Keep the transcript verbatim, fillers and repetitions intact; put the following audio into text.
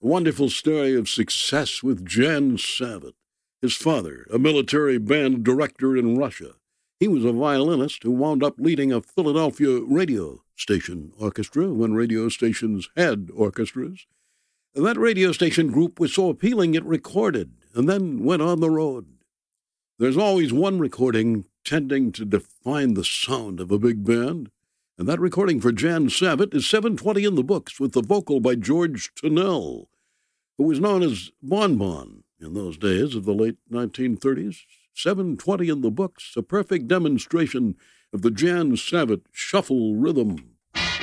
A wonderful story of success with Jan Savitt. His father, a military band director in Russia. He was a violinist who wound up leading a Philadelphia radio station orchestra when radio stations had orchestras. That radio station group was so appealing it recorded and then went on the road. There's always one recording tending to define the sound of a big band, and that recording for Jan Savitt is seven twenty in the Books with the vocal by George Tunnell, who was known as Bon Bon in those days of the late nineteen thirties. seven twenty in the Books, a perfect demonstration of the Jan Savitt shuffle rhythm.